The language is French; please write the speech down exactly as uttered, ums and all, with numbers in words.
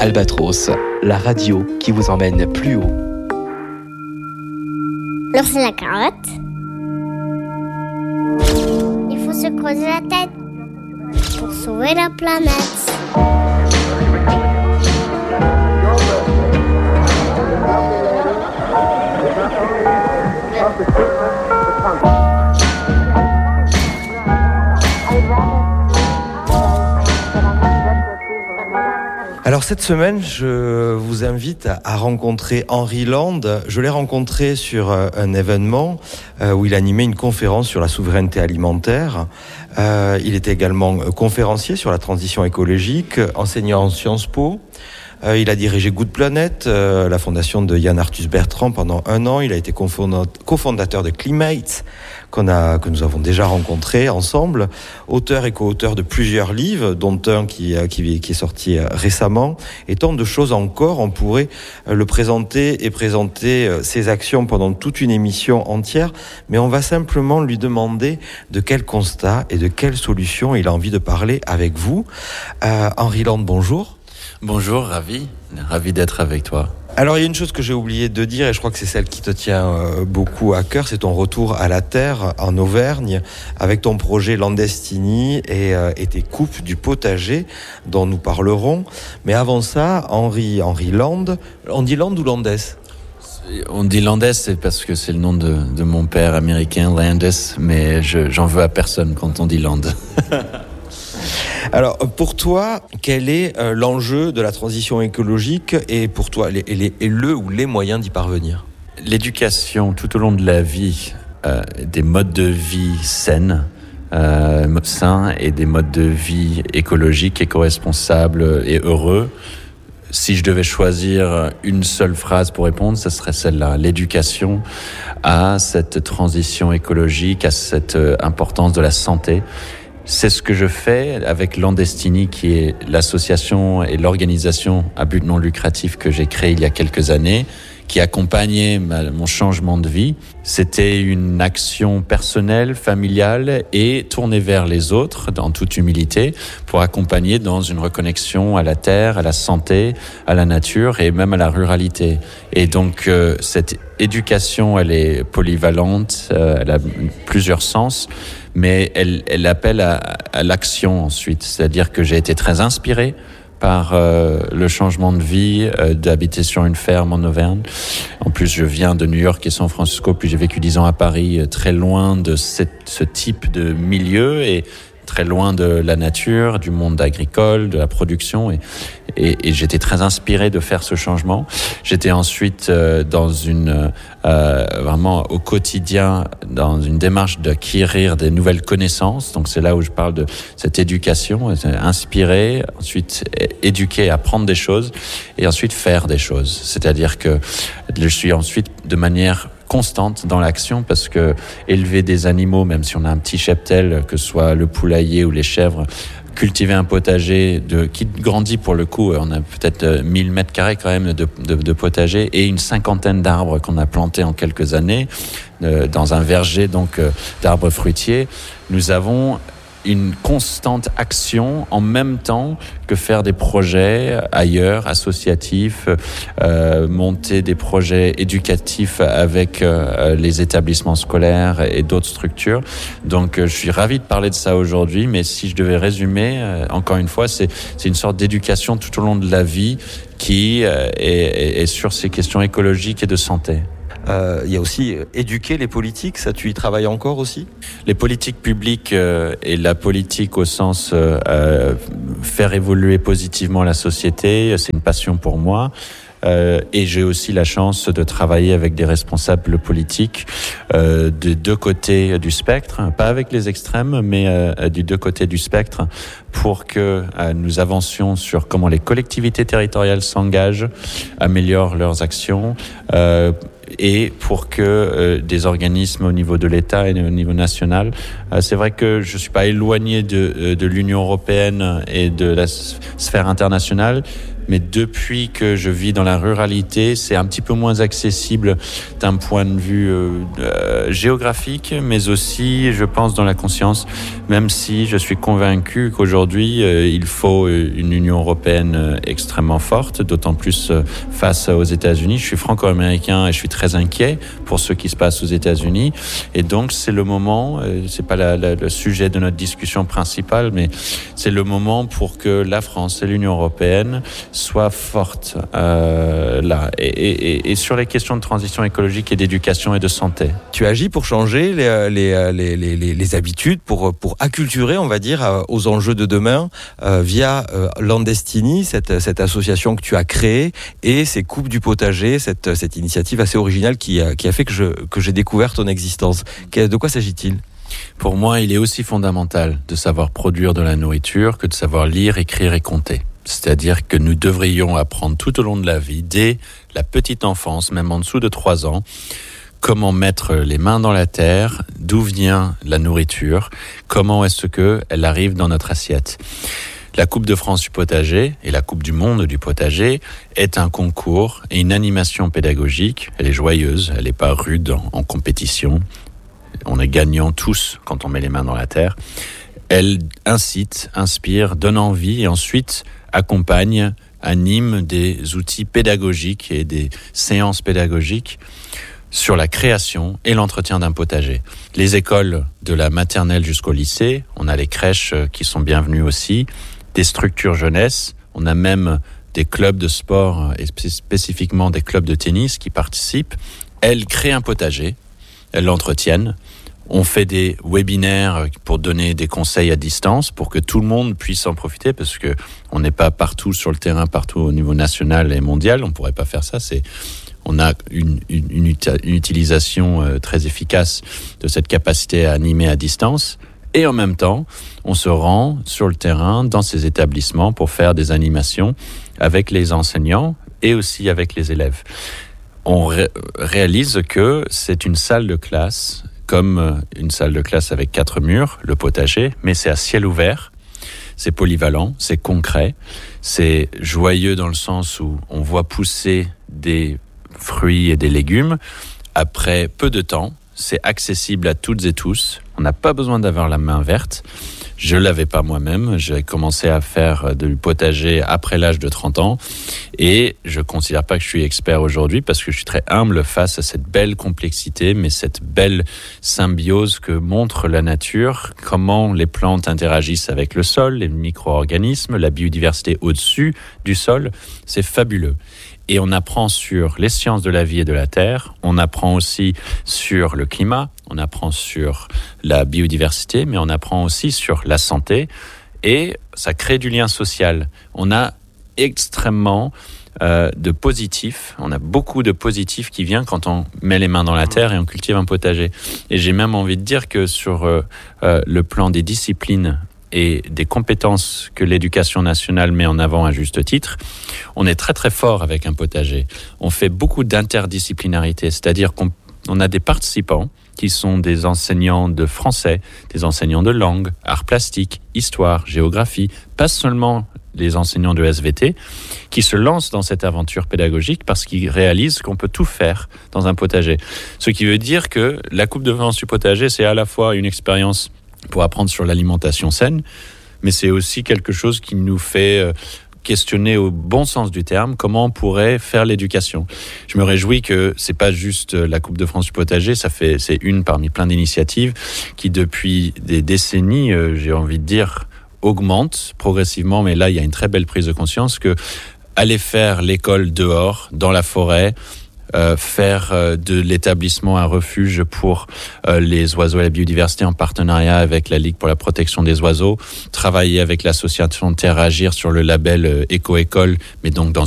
Albatros, la radio qui vous emmène plus haut. L'ours et la carotte. Il faut se creuser la tête pour sauver la planète. Alors cette semaine, je vous invite à rencontrer Henry Land. Je l'ai rencontré sur un événement où il animait une conférence sur la souveraineté alimentaire. Il était également conférencier sur la transition écologique, enseignant en Sciences Po. Il a dirigé Good Planet, la fondation de Yann Arthus Bertrand pendant un an. Il a été cofondateur de Climate, qu'on a, que nous avons déjà rencontré ensemble. Auteur et co-auteur de plusieurs livres, dont un qui, qui, qui est sorti récemment. Et tant de choses encore, on pourrait le présenter et présenter ses actions pendant toute une émission entière. Mais on va simplement lui demander de quel constat et de quelle solution il a envie de parler avec vous. Euh, Henry Land, bonjour. Bonjour, ravi, ravi d'être avec toi. Alors il y a une chose que j'ai oublié de dire et je crois que c'est celle qui te tient euh, beaucoup à cœur, c'est ton retour à la terre en Auvergne avec ton projet Landestini et, euh, et tes coupes du potager dont nous parlerons. Mais avant ça, Henry, Henry Land, on dit Land ou Landes ? On dit Landes, c'est parce que c'est le nom de, de mon père américain, Landes, mais je, j'en veux à personne quand on dit Land. Alors, pour toi, quel est euh, l'enjeu de la transition écologique et pour toi, les, les, et le ou les moyens d'y parvenir ? L'éducation tout au long de la vie, euh, des modes de vie sains, euh, sains et des modes de vie écologiques, éco-responsables et heureux. Si je devais choisir une seule phrase pour répondre, ce serait celle-là. L'éducation à cette transition écologique, à cette importance de la santé. C'est ce que je fais avec Landestini, qui est l'association et l'organisation à but non lucratif que j'ai créée il y a quelques années, qui accompagnait ma, mon changement de vie. C'était une action personnelle, familiale et tournée vers les autres, dans toute humilité, pour accompagner dans une reconnexion à la terre, à la santé, à la nature et même à la ruralité. Et donc, euh, cette éducation, elle est polyvalente, euh, elle a plusieurs sens, mais elle, elle appelle à, à l'action ensuite. C'est-à-dire que j'ai été très inspiré par euh, le changement de vie, euh, d'habiter sur une ferme en Auvergne. En plus, je viens de New York et San Francisco, puis j'ai vécu dix ans à Paris, euh, très loin de cette, ce type de milieu et très loin de la nature, du monde agricole, de la production, et, et, et j'étais très inspiré de faire ce changement. J'étais ensuite euh, dans une euh, vraiment au quotidien dans une démarche d'acquérir des nouvelles connaissances. Donc c'est là où je parle de cette éducation, inspirer, ensuite éduquer, apprendre des choses, et ensuite faire des choses. C'est-à-dire que je suis ensuite de manière constante dans l'action, parce que élever des animaux, même si on a un petit cheptel, que ce soit le poulailler ou les chèvres, cultiver un potager de, qui grandit pour le coup, on a peut-être mille mètres carrés quand même de, de, de potager et une cinquantaine d'arbres qu'on a plantés en quelques années euh, dans un verger donc euh, d'arbres fruitiers. Nous avons une constante action en même temps que faire des projets ailleurs, associatifs, euh, monter des projets éducatifs avec euh, les établissements scolaires et d'autres structures. Donc, euh, je suis ravi de parler de ça aujourd'hui, mais si je devais résumer, euh, encore une fois, c'est, c'est une sorte d'éducation tout au long de la vie qui euh, est, est sur ces questions écologiques et de santé. Euh, il y a aussi éduquer les politiques, ça tu y travailles encore aussi ? Les politiques publiques euh, et la politique au sens euh, euh, faire évoluer positivement la société, c'est une passion pour moi. Euh, et j'ai aussi la chance de travailler avec des responsables politiques euh, de deux côtés du spectre, pas avec les extrêmes, mais euh, du deux côtés du spectre, pour que euh, nous avancions sur comment les collectivités territoriales s'engagent, améliorent leurs actions, euh, et pour que euh, des organismes au niveau de l'État et au niveau national, euh, c'est vrai que je suis pas éloigné de, de l'Union européenne et de la sphère internationale, mais depuis que je vis dans la ruralité, c'est un petit peu moins accessible d'un point de vue euh, euh, géographique, mais aussi, je pense, dans la conscience, même si je suis convaincu qu'aujourd'hui, euh, il faut une Union européenne extrêmement forte, d'autant plus euh, face aux États-Unis. Je suis franco-américain et je suis très inquiet pour ce qui se passe aux États-Unis. Et donc, c'est le moment, euh, c'est pas la, la, le sujet de notre discussion principale, mais c'est le moment pour que la France et l'Union européenne soit forte euh, là et, et, et sur les questions de transition écologique et d'éducation et de santé. Tu agis pour changer les, les, les, les, les habitudes, pour, pour acculturer, on va dire, aux enjeux de demain euh, via euh, Landestini, cette, cette association que tu as créée, et ces coupes du potager, cette, cette initiative assez originale qui a, qui a fait que, je, que j'ai découvert ton existence. De quoi s'agit-il ? Pour moi, il est aussi fondamental de savoir produire de la nourriture que de savoir lire, écrire et compter. C'est-à-dire que nous devrions apprendre tout au long de la vie, dès la petite enfance, même en dessous de trois ans, comment mettre les mains dans la terre, d'où vient la nourriture, comment est-ce qu'elle arrive dans notre assiette. La Coupe de France du potager et la Coupe du monde du potager est un concours et une animation pédagogique. Elle est joyeuse, elle n'est pas rude en, en compétition. On est gagnants tous quand on met les mains dans la terre. Elle incite, inspire, donne envie et ensuite accompagne, anime des outils pédagogiques et des séances pédagogiques sur la création et l'entretien d'un potager. Les écoles de la maternelle jusqu'au lycée, on a les crèches qui sont bienvenues aussi, des structures jeunesse, on a même des clubs de sport et spécifiquement des clubs de tennis qui participent. Elles créent un potager, elles l'entretiennent. On fait des webinaires pour donner des conseils à distance pour que tout le monde puisse en profiter parce que on n'est pas partout sur le terrain, partout au niveau national et mondial. On pourrait pas faire ça. C'est, on a une, une, une, une utilisation euh, très efficace de cette capacité à animer à distance. Et en même temps, on se rend sur le terrain dans ces établissements pour faire des animations avec les enseignants et aussi avec les élèves. On ré- réalise que c'est une salle de classe comme une salle de classe avec quatre murs, le potager, mais c'est à ciel ouvert, c'est polyvalent, c'est concret, c'est joyeux dans le sens où on voit pousser des fruits et des légumes. Après peu de temps, c'est accessible à toutes et tous. On n'a pas besoin d'avoir la main verte. Je ne l'avais pas moi-même. J'ai commencé à faire du potager après l'âge de trente ans. Et je ne considère pas que je suis expert aujourd'hui parce que je suis très humble face à cette belle complexité, mais cette belle symbiose que montre la nature, comment les plantes interagissent avec le sol, les micro-organismes, la biodiversité au-dessus du sol. C'est fabuleux. Et on apprend sur les sciences de la vie et de la terre, on apprend aussi sur le climat, on apprend sur la biodiversité, mais on apprend aussi sur la santé et ça crée du lien social. On a extrêmement euh, de positifs, on a beaucoup de positifs qui viennent quand on met les mains dans la terre et on cultive un potager. Et j'ai même envie de dire que sur euh, euh, le plan des disciplines et des compétences que l'éducation nationale met en avant à juste titre, on est très très fort avec un potager. On fait beaucoup d'interdisciplinarité, c'est-à-dire qu'on on a des participants qui sont des enseignants de français, des enseignants de langue, arts plastiques, histoire, géographie, pas seulement les enseignants de S V T, qui se lancent dans cette aventure pédagogique parce qu'ils réalisent qu'on peut tout faire dans un potager. Ce qui veut dire que la Coupe de France du potager, c'est à la fois une expérience pour apprendre sur l'alimentation saine, mais c'est aussi quelque chose qui nous fait questionner au bon sens du terme comment on pourrait faire l'éducation. Je me réjouis que c'est pas juste la Coupe de France du potager, ça fait c'est une parmi plein d'initiatives qui depuis des décennies, euh, j'ai envie de dire, augmente progressivement, mais là il y a une très belle prise de conscience que aller faire l'école dehors, dans la forêt, Euh, faire euh, de l'établissement un refuge pour euh, les oiseaux et la biodiversité en partenariat avec la Ligue pour la protection des oiseaux, travailler avec l'association Terre Agir sur le label euh, Éco-École, mais donc dans